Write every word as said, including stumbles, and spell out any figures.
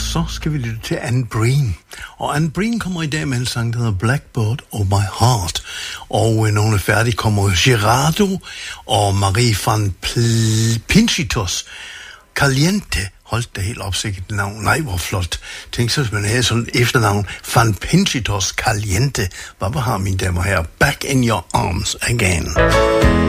så skal vi lytte til Anne Breen. Og Anne Breen kommer i dag med en sang, der hedder Blackbird of My Heart. Og når hun er færdig, kommer Gerardo og Marie van Pl- Pinchitos Caliente. Hold da helt opsigtet navn. Nej, hvor flot. Tænk så, hvis man havde sådan et efternavn. Van Pinchitos Caliente. Hvad har mine damer her? Back in your arms again.